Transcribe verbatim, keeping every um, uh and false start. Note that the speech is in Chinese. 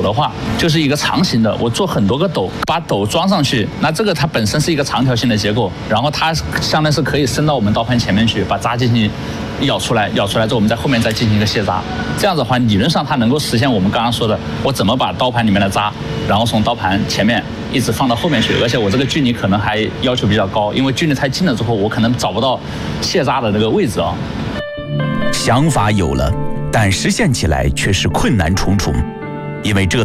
的话，就是一个长形的，我做很多个斗，把斗装上去，那这个它本身是一个长条形的结构，然后它相当是可以伸到我们刀盘前面去，把渣进行咬出来，咬出来之后我们在后面再进行一个卸渣，这样子的话理论上它能够实现我们刚刚说的，我怎么把刀盘里面的渣，然后从刀盘前面一直放到后面去，而且我这个距离可能还要求比较高，因为距离太近了之后，我可能找不到卸渣的这个位置啊。 想法有了，但实现起来却是困难重重，因为这